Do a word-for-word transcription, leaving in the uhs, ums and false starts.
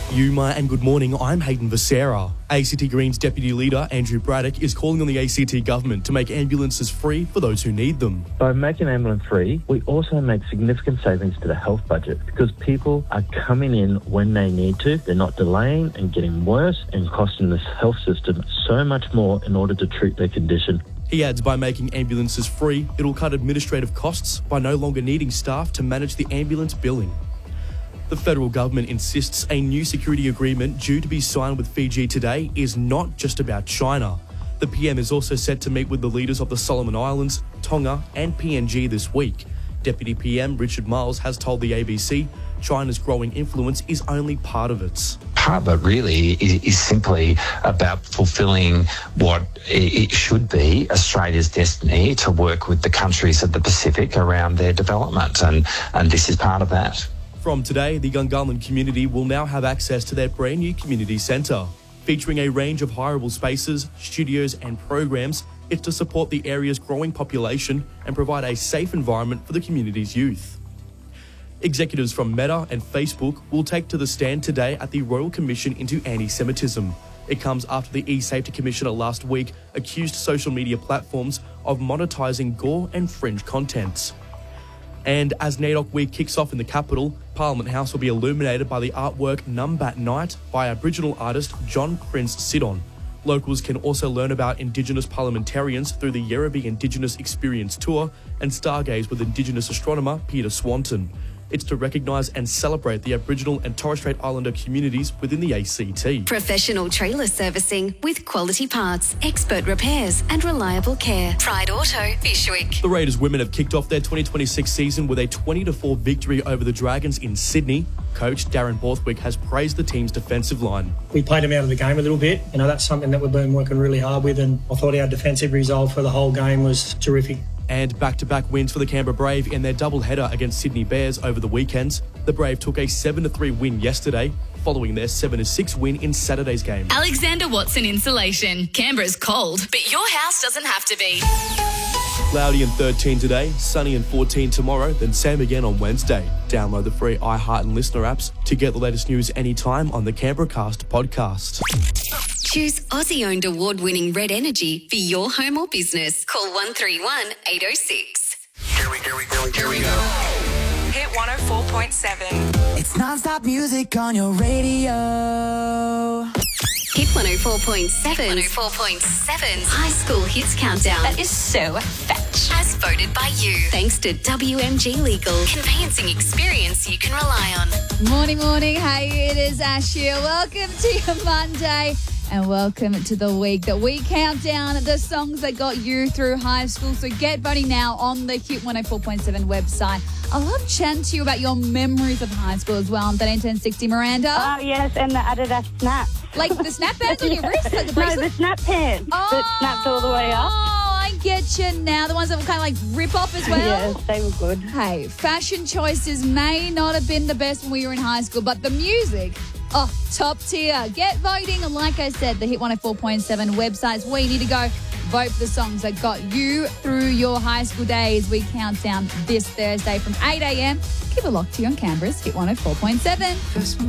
Yuma and good morning, I'm Hayden Becerra. A C T Greens Deputy Leader Andrew Braddock is calling on the A C T government to make ambulances free for those who need them. By making ambulance free, we also make significant savings to the health budget because people are coming in when they need to. They're not delaying and getting worse and costing the health system so much more in order to treat their condition. He adds by making ambulances free, it'll cut administrative costs by no longer needing staff to manage the ambulance billing. The federal government insists a new security agreement due to be signed with Fiji today is not just about China. The P M is also set to meet with the leaders of the Solomon Islands, Tonga and P N G this week. Deputy P M Richard Marles has told the A B C China's growing influence is only part of it. Part of it really is, is simply about fulfilling what it should be Australia's destiny to work with the countries of the Pacific around their development, and, and this is part of that. From today, the Gungahlin community will now have access to their brand new community centre. Featuring a range of hireable spaces, studios and programs, it's to support the area's growing population and provide a safe environment for the community's youth. Executives from Meta and Facebook will take to the stand today at the Royal Commission into Anti-Semitism. It comes after the eSafety Commissioner last week accused social media platforms of monetising gore and fringe content. And as NAIDOC Week kicks off in the capital, Parliament House will be illuminated by the artwork Numbat Night by Aboriginal artist John Prince Sidon. Locals can also learn about Indigenous parliamentarians through the Yerrabi Indigenous Experience Tour and stargaze with Indigenous astronomer Peter Swanton. It's to recognise and celebrate the Aboriginal and Torres Strait Islander communities within the A C T. Professional trailer servicing with quality parts, expert repairs and reliable care. Pride Auto, Fishwick. The Raiders women have kicked off their twenty twenty-six season with a twenty to four victory over the Dragons in Sydney. Coach Darren Borthwick has praised the team's defensive line. We played them out of the game a little bit. You know, that's something that we've been working really hard with, and I thought our defensive result for the whole game was terrific. And back-to-back wins for the Canberra Brave in their double-header against Sydney Bears over the weekends. The Brave took a seven to three win yesterday, following their seven to six win in Saturday's game. Alexander Watson Insulation. Canberra's cold, but your house doesn't have to be. Cloudy and thirteen today, sunny and fourteen tomorrow, then same again on Wednesday. Download the free iHeart and Listener apps to get the latest news anytime on the Canberra Cast podcast. Choose Aussie-owned award-winning Red Energy for your home or business. Call one three one, eight oh six. Here we, here we go, here we go. Hit one oh four point seven. It's non-stop music on your radio. Hit one oh four point seven. one oh four point seven. High School Hits Countdown. That is so fetch. As voted by you. Thanks to W M G Legal. Conveyancing experience you can rely on. Morning, morning. Hey, it is Ash here. Welcome to your Monday. And welcome to the week that we count down the songs that got you through high school. So get voting now on the Hit one oh four point seven website. I love chatting to you about your memories of high school as well. I'm thirteen ten sixty, Miranda. Oh, yes, and the Adidas snaps. Like the snap bands on your wrist? Like the no, bracelet? the snap pants oh, that snapped all the way up. Oh, I get you now. The ones that were kind of like rip off as well? Yes, they were good. Hey, fashion choices may not have been the best when we were in high school, but the music... oh, top tier. Get voting. And like I said, the Hit one oh four point seven website is where you need to go. Vote for the songs that got you through your high school days. We count down this Thursday from eight a.m. Keep it locked here on Canberra's Hit one oh four point seven.